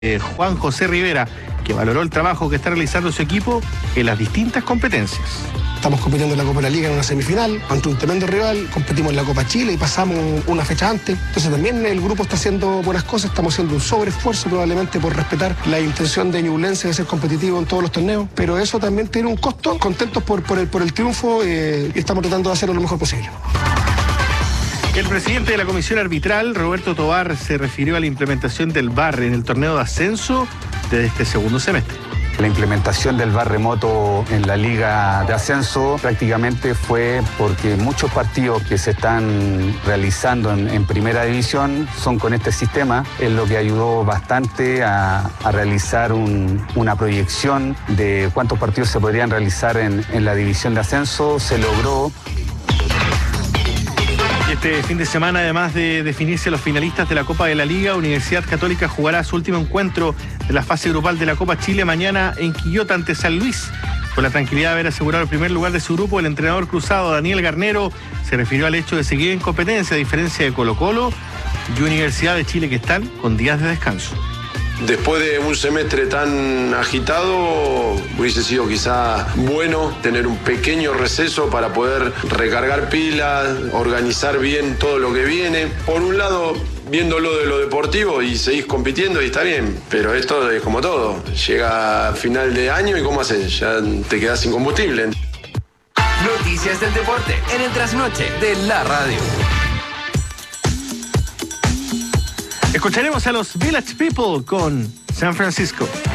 Juan José Rivera, que valoró el trabajo que está realizando su equipo en las distintas competencias. Estamos compitiendo en la Copa de la Liga en una semifinal ante un tremendo rival, competimos en la Copa Chile y pasamos una fecha antes. Entonces también el grupo está haciendo buenas cosas, estamos haciendo un sobreesfuerzo probablemente por respetar la intención de Ñublense de ser competitivo en todos los torneos, pero eso también tiene un costo. Contentos por el triunfo y estamos tratando de hacerlo lo mejor posible. El presidente de la Comisión Arbitral, Roberto Tobar, se refirió a la implementación del VAR en el torneo de ascenso desde este segundo semestre. La implementación del VAR remoto en la Liga de Ascenso prácticamente fue porque muchos partidos que se están realizando en Primera División son con este sistema, es lo que ayudó bastante a realizar una proyección de cuántos partidos se podrían realizar en la División de Ascenso. Se logró. Este fin de semana, además de definirse los finalistas de la Copa de la Liga, Universidad Católica jugará su último encuentro de la fase grupal de la Copa Chile mañana en Quillota ante San Luis. Con la tranquilidad de haber asegurado el primer lugar de su grupo, el entrenador cruzado Daniel Garnero se refirió al hecho de seguir en competencia, a diferencia de Colo-Colo y Universidad de Chile, que están con días de descanso. Después de un semestre tan agitado, hubiese sido quizá bueno tener un pequeño receso para poder recargar pilas, organizar bien todo lo que viene. Por un lado, viéndolo de lo deportivo y seguís compitiendo y está bien, pero esto es como todo. Llega a final de año y ¿cómo haces? Ya te quedás sin combustible. Noticias del deporte en el trasnoche de la radio. Escucharemos a los Village People con San Francisco.